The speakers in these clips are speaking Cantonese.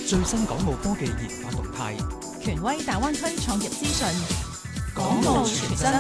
最新港澳科技研發動態， 權威大灣區創業資訊， 港澳傳真。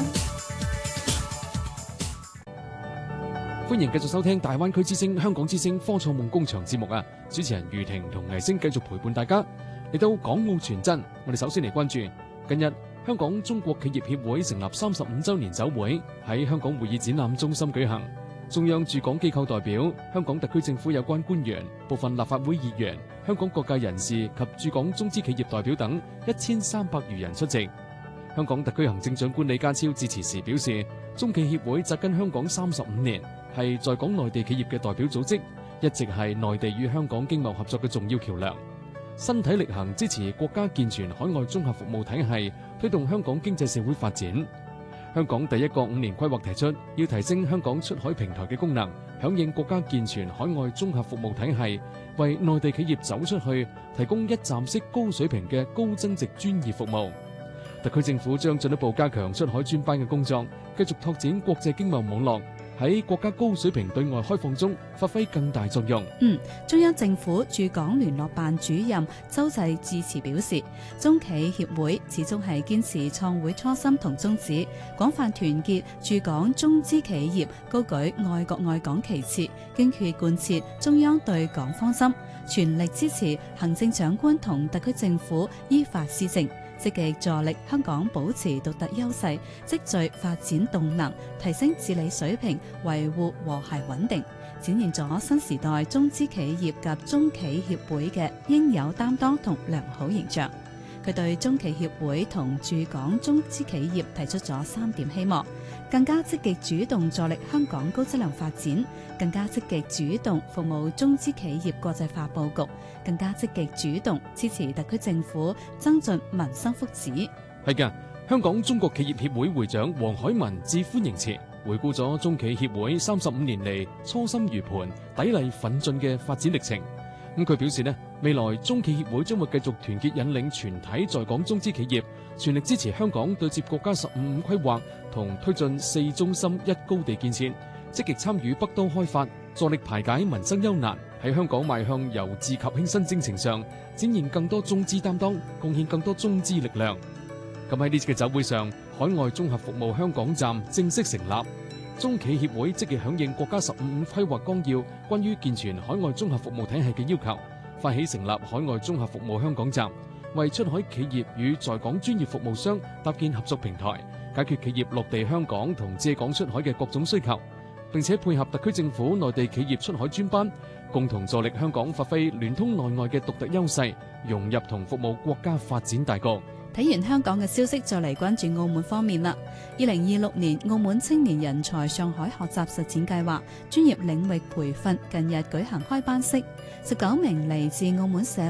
歡迎繼續收聽大灣區之聲、香港之聲科創夢工場節目啊！主持人余婷同倪星繼續陪伴大家嚟到港澳傳真。我哋首先嚟關注近日香港中國企業協會成立35週年酒會喺香港會議展覽中心舉行。中央駐港機構代表、香港特區政府有關官員、部分立法會議員、香港各界人士及駐港中資企業代表等1300餘人出席。香港特區行政長官李家超致辭時表示，中企協會扎根香港35年，係在港內地企業嘅代表組織，一直係內地與香港經貿合作嘅重要橋樑，身體力行支持國家健全海外綜合服務體系，推動香港經濟社會發展。香港第一個5年規劃提出，要提升香港出海平台嘅功能，響應國家健全海外綜合服務體系，為內地企業走出去提供一站式高水平嘅高增值專業服務。特區政府將進一步加強出海專班嘅工作，繼續拓展國際經貿網絡，喺國家高水平對外開放中發揮更大作用。 中央政府駐港聯絡辦主任周濟致辭表示，中企協會始終係堅持創會初心同宗旨，廣泛團結駐港中資企業，高舉愛國愛港旗幟，堅決貫徹中央對港方針，全力支持行政長官同特區政府依法施政，積極助力香港保持獨特優勢，積聚發展動能，提升治理水平，維護和諧穩定，展現咗新時代中資企業及中企協會嘅應有擔當同良好形象。佢對中企協會同駐港中資企業提出咗3點希望：更加積極主動助力香港高質量發展，更加積極主動服務中資企業國際化佈局，更加積極主動支持特區政府增進民生福祉。 係嘅，香港中國企業協會會長黃海文致歡迎辭，回顧咗中企協會35年嚟初心如磐、砥礪奮進嘅發展歷程。佢表示未來中企協會將會繼續團結引領全體在港中資企業，全力支持香港對接國家15五規劃同推進4中心1高地建設，積極參與北都開發，助力排解民生憂難，喺香港邁向由治及興新征程上展現更多中資擔當，貢獻更多中資力量。咁喺呢次嘅酒會上，海外綜合服務香港站正式成立。中企協會積極響應國家15五規劃綱要關於健全海外綜合服務體系嘅要求，發起成立海外綜合服務香港站，為出海企業與在港專業服務商搭建合作平台，解決企業落地香港同借港出海嘅各種需求，並且配合特區政府內地企業出海專班，共同助力香港發揮聯通內外嘅獨特優勢，融入同服務國家發展大局。 睇完香港嘅消息，再嚟關注澳門方面啦。2026年澳門青年人才上海學習實踐計劃專業領域培訓近日舉行開班式，19名嚟自澳門社